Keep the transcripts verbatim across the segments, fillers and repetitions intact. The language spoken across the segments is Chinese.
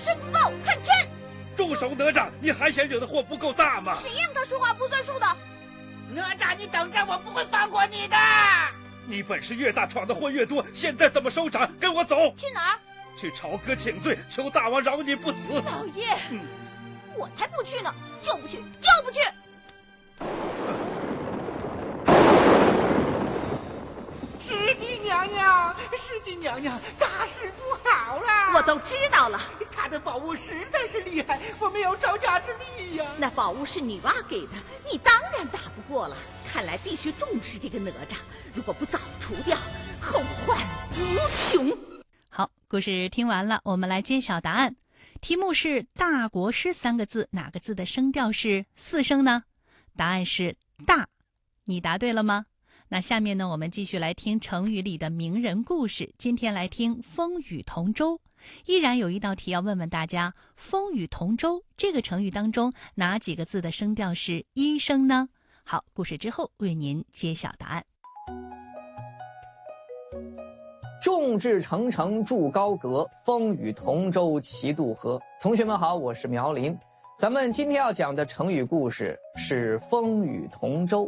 申不报，看真！ 住手，哪吒！你还嫌惹的祸不够大吗？ 谁让他说话不算数的？ 哪吒，你等着，我不会放过你的！ 你本事越大，闯的祸越多，现在怎么收场？跟我走！ 去哪儿？ 去朝歌请罪，求大王饶你不死。 老爷，嗯，我才不去呢，就不去，就不去！ 石矶娘娘，石矶娘娘，大事不好了！ 我都知道了， 他的宝物实在是厉害，我没有招架之力呀。 那宝物是女娲给的，你当然打不过了。看来必须重视这个哪吒，如果不早除掉，后患无穷。 好，故事听完了，我们来揭晓答案。题目是大国师三个字，哪个字的声调是四声呢？答案是大。你答对了吗？那下面呢，我们继续来听成语里的名人故事。今天来听风雨同舟。依然有一道题要问问大家，风雨同舟这个成语当中，哪几个字的声调是一声呢？好，故事之后为您揭晓答案。 众志成城筑高阁，风雨同舟齐渡河。同学们好，我是苗林。咱们今天要讲的成语故事是风雨同舟。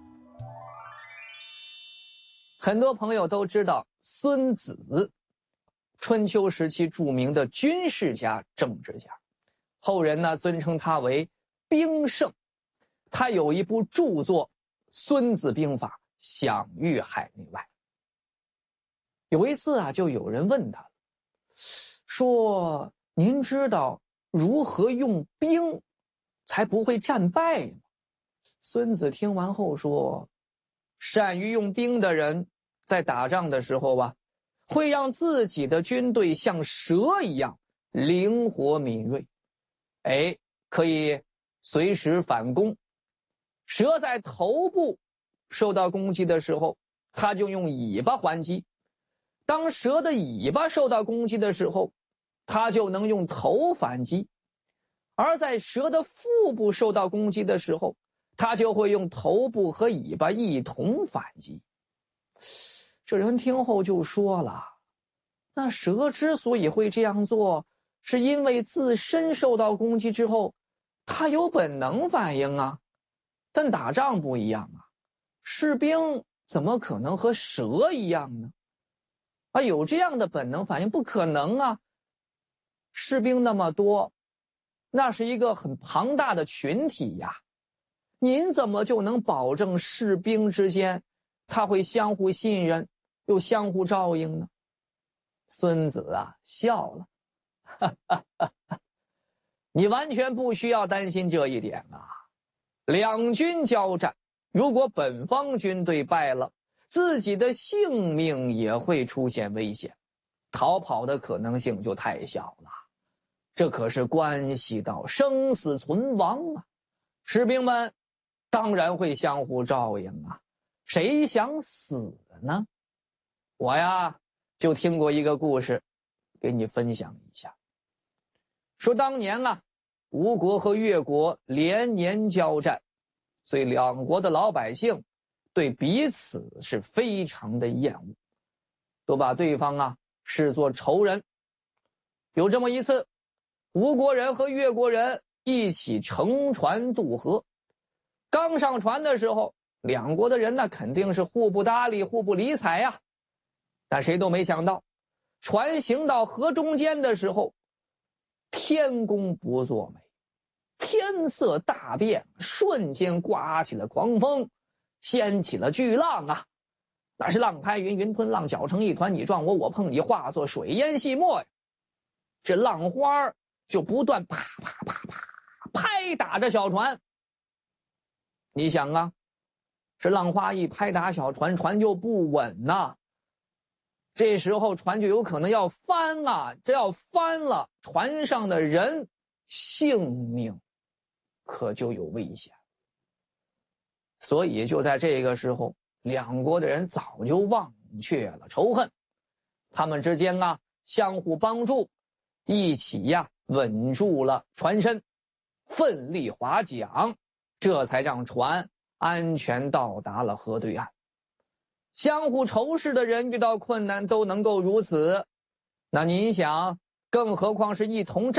很多朋友都知道孙子，春秋时期著名的军事家、政治家，后人呢尊称他为兵圣。他有一部著作《孙子兵法》，享誉海内外。有一次啊，就有人问他，说：“您知道如何用兵才不会战败吗？”孙子听完后说：“善于用兵的人，在打仗的时候啊，会让自己的军队像蛇一样灵活敏锐，哎，可以随时反攻。蛇在头部受到攻击的时候，它就用尾巴还击；当蛇的尾巴受到攻击的时候，它就能用头反击；而在蛇的腹部受到攻击的时候，它就会用头部和尾巴一同反击。”这人听后就说了，那蛇之所以会这样做，是因为自身受到攻击之后，它有本能反应啊。但打仗不一样啊，士兵怎么可能和蛇一样呢？啊，有这样的本能反应不可能啊。士兵那么多，那是一个很庞大的群体呀，您怎么就能保证士兵之间他会相互信任又相互照应呢？孙子啊笑了，哈哈哈哈，你完全不需要担心这一点啊。两军交战，如果本方军队败了，自己的性命也会出现危险，逃跑的可能性就太小了。这可是关系到生死存亡啊！士兵们当然会相互照应啊，谁想死呢？我呀，就听过一个故事，给你分享一下。说当年啊，吴国和越国连年交战，所以两国的老百姓对彼此是非常的厌恶，都把对方啊视作仇人。有这么一次，吴国人和越国人一起乘船渡河，刚上船的时候，两国的人呢肯定是互不搭理互不理睬呀。但谁都没想到，船行到河中间的时候，天公不作美，天色大变，瞬间刮起了狂风，掀起了巨浪啊！那是浪拍云，云吞浪，搅成一团，你撞我，我碰你，化作水烟细墨呀！这浪花就不断啪啪啪啪拍打着小船。你想啊，这浪花一拍打小船，船就不稳呐、啊。这时候船就有可能要翻啊，这要翻了，船上的人性命可就有危险。所以就在这个时候，两国的人早就忘却了仇恨，他们之间啊相互帮助，一起呀、啊、稳住了船身，奋力划桨，这才让船安全到达了河对岸。相互仇视的人遇到困难都能够如此，那您想，更何况是一同战